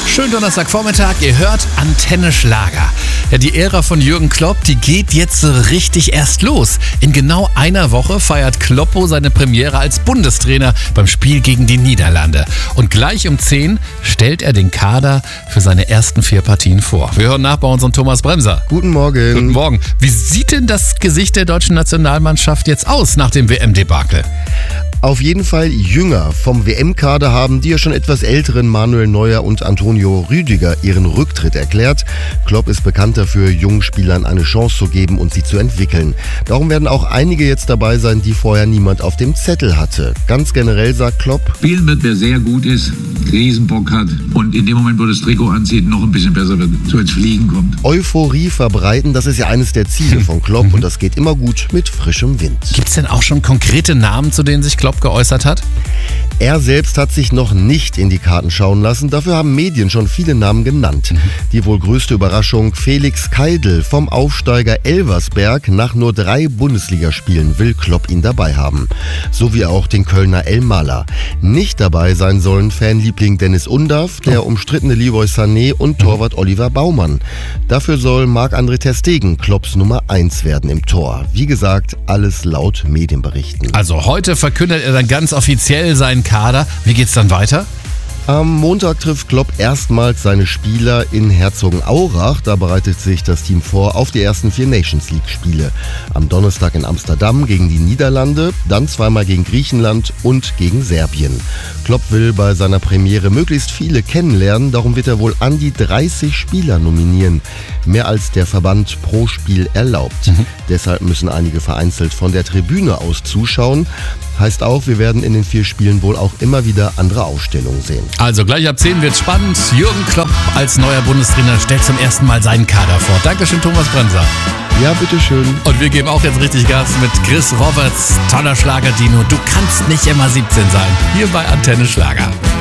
Schönen Donnerstagvormittag, ihr hört Antenne Schlager. Ja, die Ära von Jürgen Klopp, die geht jetzt so richtig erst los. In genau einer Woche feiert Kloppo seine Premiere als Bundestrainer beim Spiel gegen die Niederlande. Und gleich um 10 stellt er den Kader für seine ersten 4 Partien vor. Wir hören nach bei unserem Thomas Bremser. Guten Morgen. Guten Morgen. Wie sieht denn das Gesicht der deutschen Nationalmannschaft jetzt aus nach dem WM-Debakel? Auf jeden Fall jünger. Vom WM-Kader haben die ja schon etwas älteren Manuel Neuer und Antonio Rüdiger ihren Rücktritt erklärt. Klopp ist bekannt dafür, jungen Spielern eine Chance zu geben und sie zu entwickeln. Darum werden auch einige jetzt dabei sein, die vorher niemand auf dem Zettel hatte. Ganz generell sagt Klopp: Spielen wird, wer sehr gut ist, Riesenbock hat und in dem Moment, wo das Trikot anzieht, noch ein bisschen besser wird, so ins Fliegen kommt. Euphorie verbreiten, das ist ja eines der Ziele von Klopp und das geht immer gut mit frischem Wind. Gibt es denn auch schon konkrete Namen, zu denen sich Klopp geäußert hat? Er selbst hat sich noch nicht in die Karten schauen lassen, dafür haben Medien schon viele Namen genannt. Die wohl größte Überraschung: Felix Keidl vom Aufsteiger Elversberg. Nach nur 3 Bundesligaspielen will Klopp ihn dabei haben. So wie auch den Kölner El Mala. Nicht dabei sein sollen Fanliebling Dennis Undav, der umstrittene Leroy Sané und Torwart Oliver Baumann. Dafür soll Marc-André ter Stegen Klopps Nummer 1 werden im Tor. Wie gesagt, alles laut Medienberichten. Also heute verkündet er dann ganz offiziell seinen Kader. Wie geht's dann weiter? Am Montag trifft Klopp erstmals seine Spieler in Herzogenaurach. Da bereitet sich das Team vor auf die ersten 4 Nations League Spiele. Am Donnerstag in Amsterdam gegen die Niederlande, dann zweimal gegen Griechenland und gegen Serbien. Klopp will bei seiner Premiere möglichst viele kennenlernen, darum wird er wohl an die 30 Spieler nominieren. Mehr als der Verband pro Spiel erlaubt. Deshalb müssen einige vereinzelt von der Tribüne aus zuschauen. Heißt auch, wir werden in den 4 Spielen wohl auch immer wieder andere Aufstellungen sehen. Also gleich ab 10 wird's spannend. Jürgen Klopp als neuer Bundestrainer stellt zum ersten Mal seinen Kader vor. Dankeschön, Thomas Bremser. Ja, bitteschön. Und wir geben auch jetzt richtig Gas mit Chris Roberts. Toller Schlager, Dino. Du kannst nicht immer 17 sein. Hier bei Antenne Schlager.